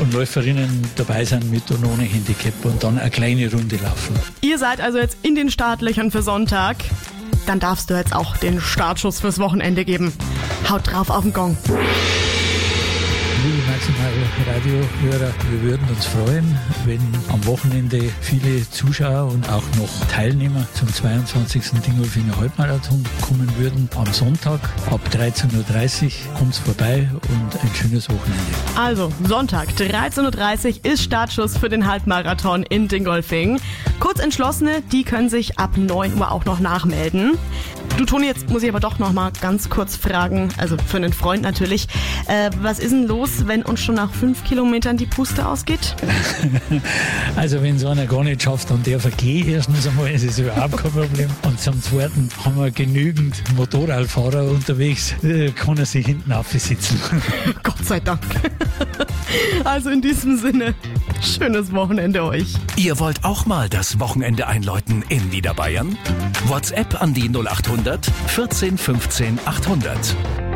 und Läuferinnen dabei sind mit und ohne Handicap und dann eine kleine Runde laufen. Ihr seid also jetzt in den Startlöchern für Sonntag. Dann darfst du jetzt auch den Startschuss fürs Wochenende geben. Haut drauf auf den Gong. Liebe Maximal-Radio-Hörer, wir würden uns freuen, wenn am Wochenende viele Zuschauer und auch noch Teilnehmer zum 22. Dingolfinger Halbmarathon kommen würden. Am Sonntag ab 13.30 Uhr kommt's vorbei und ein schönes Wochenende. Also, Sonntag, 13.30 Uhr ist Startschuss für den Halbmarathon in Dingolfing. Kurzentschlossene, die können sich ab 9 Uhr auch noch nachmelden. Du Toni, jetzt muss ich aber doch noch mal ganz kurz fragen, also für einen Freund natürlich, was ist denn los, wenn uns schon nach 5 Kilometern die Puste ausgeht? Also wenn es einer gar nicht schafft, dann darf er gehen. Erstens einmal ist es überhaupt kein Problem. Und zum Zweiten haben wir genügend Motorradfahrer unterwegs, kann er sich hinten aufsitzen. Gott sei Dank. Also in diesem Sinne, schönes Wochenende euch. Ihr wollt auch mal das Wochenende einläuten in Niederbayern? WhatsApp an die 0800 14 15 800.